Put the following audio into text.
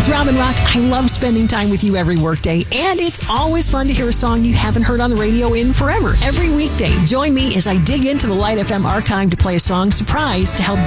is Robin Rock. I love spending time with you every workday, and it's always fun to hear a song you haven't heard on the radio in forever. Every weekday, join me as I dig into the Light FM archive to play a song surprise to help